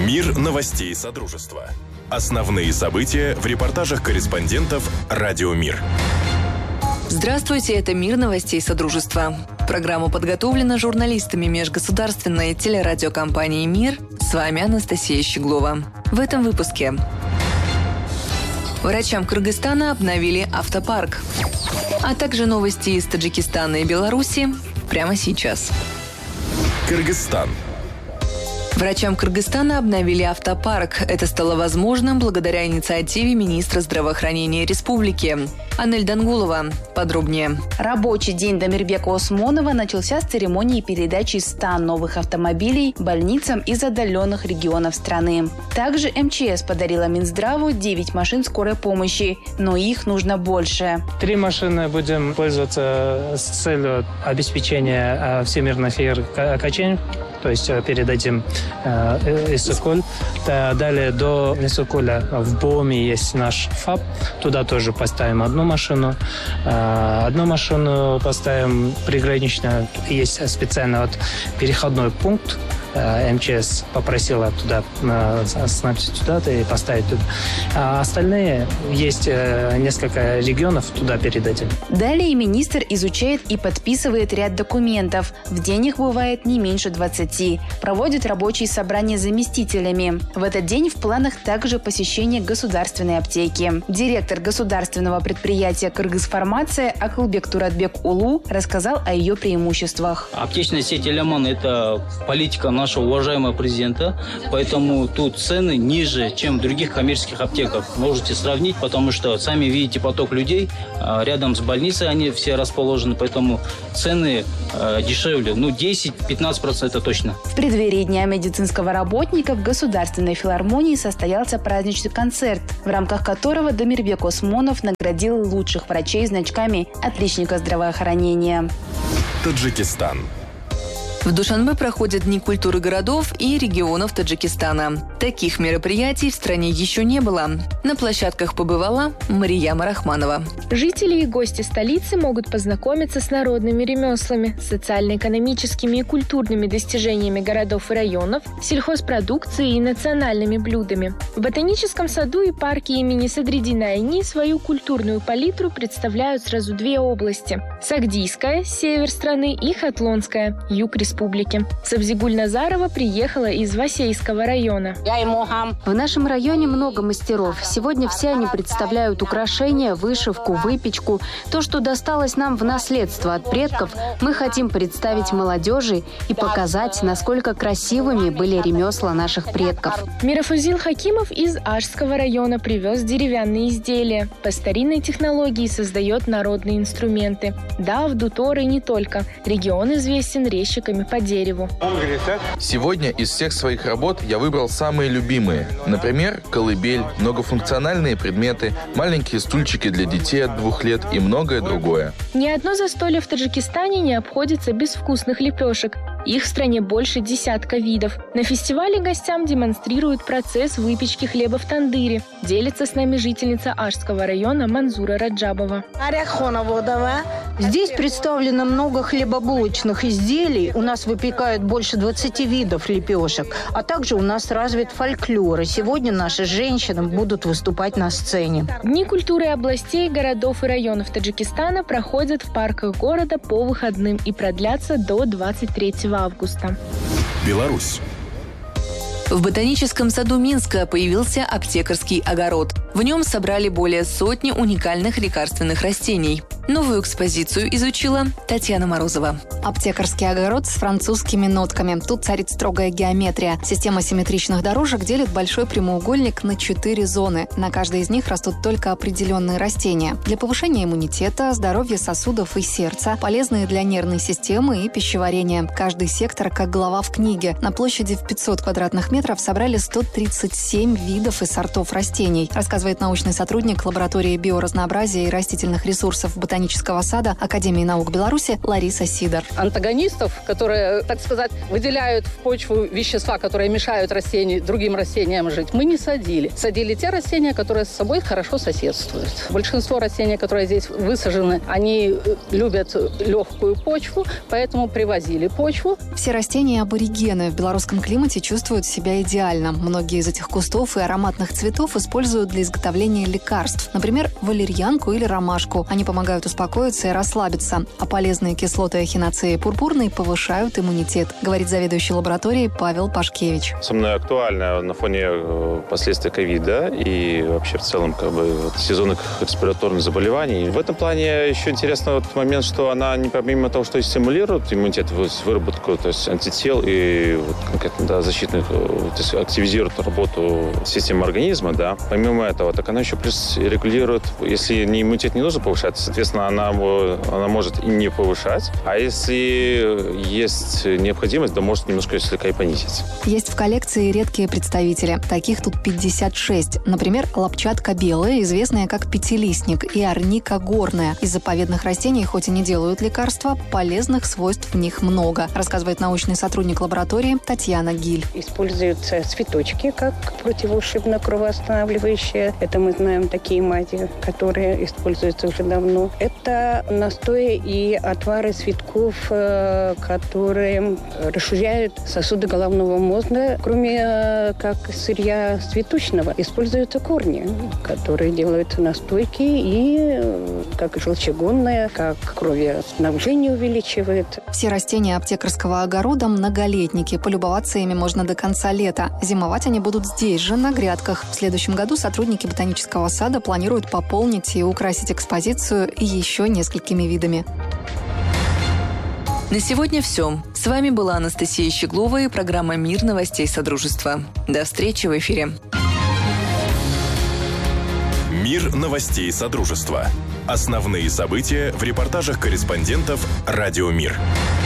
Мир новостей Содружества. Основные события в репортажах корреспондентов «Радио Мир». Здравствуйте, это «Мир новостей Содружества». Программа подготовлена журналистами межгосударственной телерадиокомпании «Мир». С вами Анастасия Щеглова. В этом выпуске. Врачам Кыргызстана обновили автопарк. А также новости из Таджикистана и Беларуси прямо сейчас. Кыргызстан. Врачам Кыргызстана обновили автопарк. Это стало возможным благодаря инициативе министра здравоохранения республики. Анель Дангулова. Подробнее. Рабочий день Дамирбека Осмонова начался с церемонии передачи 100 новых автомобилей больницам из отдаленных регионов страны. Также МЧС подарила Минздраву 9 машин скорой помощи, но их нужно больше. 3 машины будем пользоваться с целью обеспечения всемирных игр качень. То есть передадим Иссыкуль. Далее до Иссыкуля в Боме есть наш ФАП. Туда тоже поставим одну машину. Одну машину поставим приграничную. Есть специально переходной пункт. МЧС попросила туда снабдить туда и поставить туда. А остальные есть несколько регионов, туда передадим. Далее министр изучает и подписывает ряд документов. В день их бывает не меньше 20. Проводит рабочие собрания с заместителями. В этот день в планах также посещение государственной аптеки. Директор государственного предприятия «Кыргызфармация» Акылбек Туратбек Улу рассказал о ее преимуществах. Аптечная сеть «Элеман» – это политика нашего уважаемого президента, поэтому тут цены ниже, чем в других коммерческих аптеках. Можете сравнить, потому что сами видите поток людей, рядом с больницей они все расположены, поэтому цены дешевле, 10-15% это точно. В преддверии Дня медицинского работника в Государственной филармонии состоялся праздничный концерт, в рамках которого Дамирбек Осмонов наградил лучших врачей значками «Отличника здравоохранения». Таджикистан. В Душанбе проходят Дни культуры городов и регионов Таджикистана. Таких мероприятий в стране еще не было. На площадках побывала Марияма Рахманова. Жители и гости столицы могут познакомиться с народными ремеслами, социально-экономическими и культурными достижениями городов и районов, сельхозпродукцией и национальными блюдами. В ботаническом саду и парке имени Садриддина Айни свою культурную палитру представляют сразу 2 области – Сагдийская, север страны, и Хатлонская, юг республики. Сабзигуль Назарова приехала из Васейского района. В нашем районе много мастеров. Сегодня все они представляют украшения, вышивку, выпечку. То, что досталось нам в наследство от предков, мы хотим представить молодежи и показать, насколько красивыми были ремесла наших предков. Мирафузил Хакимов из Ажского района привез деревянные изделия. По старинной технологии создает народные инструменты. Да, в Дуторе не только. Регион известен резчиками по дереву. Сегодня из всех своих работ я выбрал самые любимые. Например, колыбель, многофункциональные предметы, маленькие стульчики для детей от 2 лет и многое другое. Ни одно застолье в Таджикистане не обходится без вкусных лепешек. Их в стране больше 10 видов. На фестивале гостям демонстрируют процесс выпечки хлеба в тандыре. Делится с нами жительница Ажского района Манзура Раджабова. Здесь представлено много хлебобулочных изделий. У нас выпекают больше 20 видов лепешек. А также у нас развит фольклор. И сегодня наши женщины будут выступать на сцене. Дни культуры областей, городов и районов Таджикистана проходят в парках города по выходным и продлятся до 23 августа. Беларусь. В ботаническом саду Минска появился аптекарский огород. В нем собрали более 100 уникальных лекарственных растений. Новую экспозицию изучила Татьяна Морозова. Аптекарский огород с французскими нотками. Тут царит строгая геометрия. Система симметричных дорожек делит большой прямоугольник на 4 зоны. На каждой из них растут только определенные растения. Для повышения иммунитета, здоровья сосудов и сердца, полезные для нервной системы и пищеварения. Каждый сектор как глава в книге. На площади в 500 квадратных метров собрали 137 видов и сортов растений, рассказывает научный сотрудник лаборатории биоразнообразия и растительных ресурсов ботанического Ботанического сада Академии наук Беларуси Лариса Сидор. Антагонистов, которые, так сказать, выделяют в почву вещества, которые мешают другим растениям жить, мы не садили. Садили те растения, которые с собой хорошо соседствуют. Большинство растений, которые здесь высажены, они любят легкую почву, поэтому привозили почву. Все растения-аборигены в белорусском климате чувствуют себя идеально. Многие из этих кустов и ароматных цветов используют для изготовления лекарств. Например, валерьянку или ромашку. Они помогают успокоиться и расслабиться. А полезные кислоты эхиноцеи пурпурной повышают иммунитет, говорит заведующий лабораторией Павел Пашкевич. Самое актуальное на фоне последствий ковида и вообще в целом сезонных респираторных заболеваний. В этом плане еще интересный момент, что она помимо того, что стимулирует иммунитет, выработку антител и конкретно защитных, активизирует работу системы организма, помимо этого, так она еще плюс регулирует, если иммунитет не нужно повышать, соответственно, она может и не повышать, а если есть необходимость, то может немножко слегка и понизить. Есть в коллекции редкие представители. Таких тут 56. Например, лапчатка белая, известная как пятилистник, и арника горная. Из заповедных растений, хоть и не делают лекарства, полезных свойств в них много, рассказывает научный сотрудник лаборатории Татьяна Гиль. Используются цветочки как противоушибно-кровоостанавливающие. Это мы знаем такие мази, которые используются уже давно. Это настои и отвары цветков, которые расширяют сосуды головного мозга. Кроме как сырья цветочного, используются корни, которые делают настойки и как желчегонное, как кровоснабжение увеличивает. Все растения аптекарского огорода – многолетники. Полюбоваться ими можно до конца лета. Зимовать они будут здесь же, на грядках. В следующем году сотрудники Ботанического сада планируют пополнить и украсить экспозицию еще несколькими видами. На сегодня все. С вами была Анастасия Щеглова и программа «Мир новостей Содружества». До встречи в эфире. Мир новостей Содружества. Основные события в репортажах корреспондентов «Радио Мир».